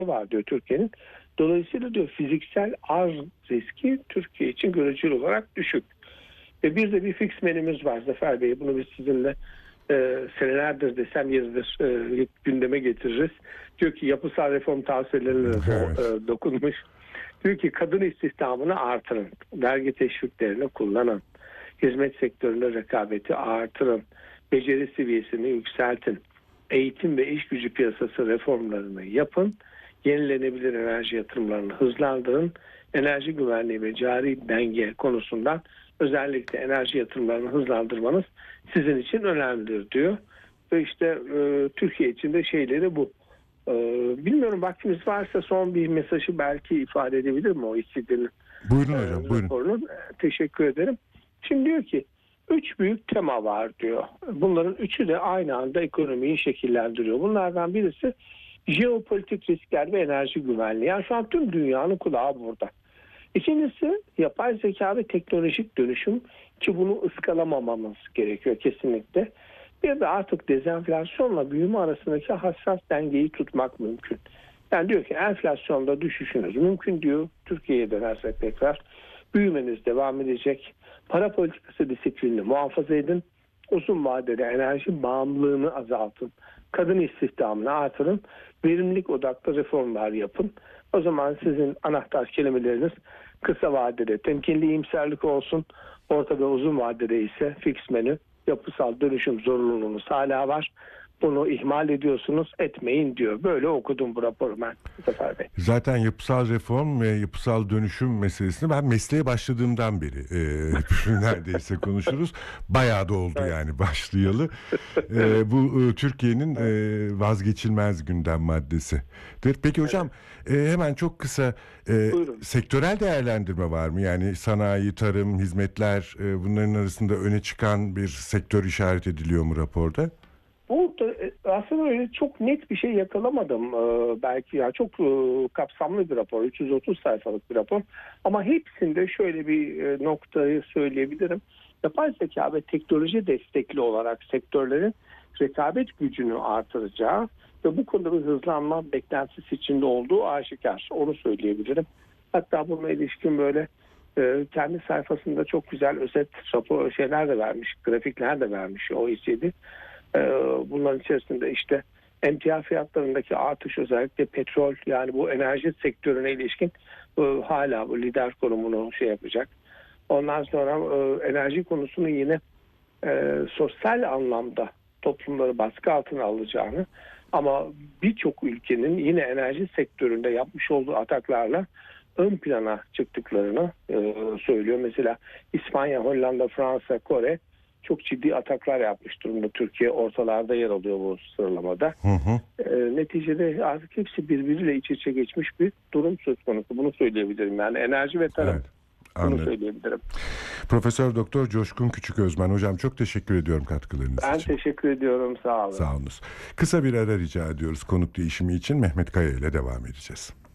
var diyor Türkiye'nin. Dolayısıyla diyor fiziksel arz riski Türkiye için göreceli olarak düşük. Ve bir de bir fix menümüz var Zafer Bey. Bunu biz sizinle senelerdir desem yeridir gündeme getiririz. Diyor ki yapısal reform tavsiyelerine Evet. dokunmuş. Diyor ki kadın istihdamını artırın. Vergi teşviklerini kullanın. Hizmet sektöründe rekabeti artırın. Beceri seviyesini yükseltin. Eğitim ve iş gücü piyasası reformlarını yapın. Yenilenebilir enerji yatırımlarını hızlandırın. Enerji güvenliği ve cari denge konusundan özellikle enerji yatırımlarını hızlandırmanız sizin için önemlidir diyor. Ve işte Türkiye için de şeyleri bu. Bilmiyorum, vaktimiz varsa son bir mesajı belki ifade edebilir mi o İSİAD'ın Buyurun hocam, buyurun. raporunun? Teşekkür ederim. Şimdi diyor ki 3 büyük tema var diyor. Bunların üçü de aynı anda ekonomiyi şekillendiriyor. Bunlardan birisi jeopolitik riskler ve enerji güvenliği. Yani şu an tüm dünyanın kulağı burada. İkincisi yapay zeka ve teknolojik dönüşüm, ki bunu ıskalamamamız gerekiyor kesinlikle. Bir de artık dezenflasyonla büyüme arasındaki hassas dengeyi tutmak mümkün. Yani diyor ki enflasyonda düşüşünüz mümkün diyor. Türkiye'ye dönersek tekrar büyümeniz devam edecek. Para politikası disiplinini muhafaza edin. Uzun vadede enerji bağımlılığını azaltın. Kadın istihdamını artırın. Verimlilik odaklı reformlar yapın. O zaman sizin anahtar kelimeleriniz kısa vadede temkinli iyimserlik olsun. Orta ve uzun vadede ise fix menü, yapısal dönüşüm zorunluluğunuz hala var. Bunu ihmal ediyorsunuz, etmeyin diyor. Böyle okudum bu raporu ben Zafer Bey. Zaten yapısal reform ve yapısal dönüşüm meselesini ben mesleğe başladığımdan beri neredeyse konuşuruz. Bayağı da oldu yani başlayalı. Bu Türkiye'nin vazgeçilmez gündem maddesi. Peki hocam, hemen çok kısa sektörel değerlendirme var mı? Yani sanayi, tarım, hizmetler, bunların arasında öne çıkan bir sektör işaret ediliyor mu raporda? Burada aslında öyle çok net bir şey yakalamadım. Belki ya çok kapsamlı bir rapor, 330 sayfalık bir rapor. Ama hepsinde şöyle bir noktayı söyleyebilirim. Yapay zeka ve teknoloji destekli olarak sektörlerin rekabet gücünü artıracağı ve bu konuda bir hızlanma beklentisi içinde olduğu aşikar. Onu söyleyebilirim. Hatta bununla ilişkin böyle kendi sayfasında çok güzel özet rapor şeyler de vermiş, grafikler de vermiş OECD. Bunların içerisinde işte emtia fiyatlarındaki artış, özellikle petrol, yani bu enerji sektörüne ilişkin hala bu lider konumunu şey yapacak. Ondan sonra enerji konusunu yine sosyal anlamda toplumları baskı altına alacağını, ama birçok ülkenin yine enerji sektöründe yapmış olduğu ataklarla ön plana çıktıklarını söylüyor. Mesela İspanya, Hollanda, Fransa, Kore çok ciddi ataklar yapmış durumda. Türkiye ortalarda yer alıyor bu sıralamada. Neticede artık hepsi birbiriyle iç içe geçmiş bir durum söz konusu. Bunu söyleyebilirim. Yani enerji ve tarım. Evet, bunu anladım. söyleyebilirim. Profesör Doktor Coşkun Küçüközmen hocam, çok teşekkür ediyorum katkılarınız Ben için. teşekkür ediyorum. Sağ olun. Sağ olunuz. Kısa bir ara rica ediyoruz konuk değişimi için. Mehmet Kaya ile devam edeceğiz.